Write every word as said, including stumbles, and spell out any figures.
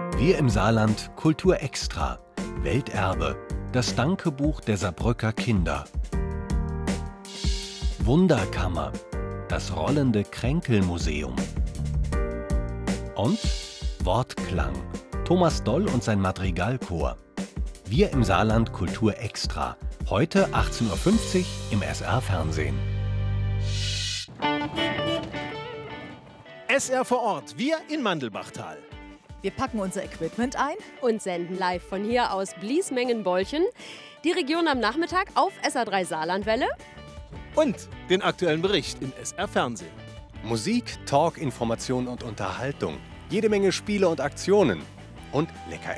Wir im Saarland Kultur extra. Welterbe. Das Dankebuch der Saarbrücker Kinder. Wunderkammer. Das rollende Kränkelmuseum. Und Wortklang. Thomas Doll und sein Madrigalchor. Wir im Saarland Kultur extra. Heute achtzehn Uhr fünfzig im S R-Fernsehen. S R vor Ort, wir in Mandelbachtal. Wir packen unser Equipment ein und senden live von hier aus Bliesmengen-Bolchen. Die Region am Nachmittag auf S R drei Saarlandwelle. Und den aktuellen Bericht im S R-Fernsehen. Musik, Talk, Information und Unterhaltung. Jede Menge Spiele und Aktionen. Und lecker